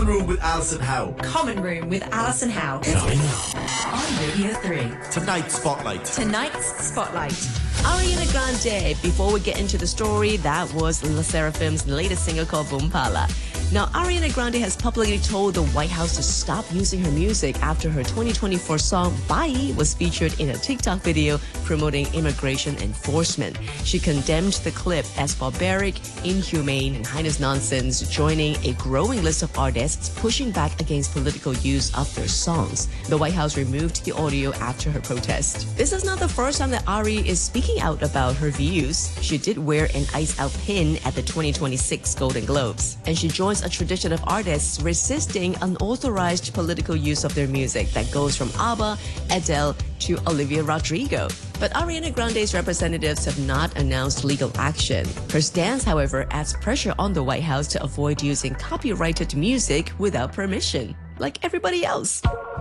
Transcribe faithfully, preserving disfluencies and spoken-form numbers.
Common Room with Alison Howe. Common Room with Alison Howe. Coming up On Radio three. Tonight's Spotlight. Tonight's Spotlight. Ariana Grande. Before we get into the story, that was La Seraphim's latest single called Boom Pala. Now, Ariana Grande has publicly told the White House to stop using her music after her twenty twenty-four song Bye was featured in a TikTok video promoting immigration enforcement. She condemned the clip as barbaric, inhumane, and heinous nonsense, joining a growing list of artists pushing back against political use of their songs. The White House removed the audio after her protest. This is not the first time that Ari is speaking out about her views. She did wear an Ice Out pin at the twenty twenty-six Golden Globes, and she joins a tradition of artists resisting unauthorized political use of their music that goes from ABBA, Adele, to Olivia Rodrigo. But Ariana Grande's representatives have not announced legal action. Her stance, however, adds pressure on the White House to avoid using copyrighted music without permission, like everybody else.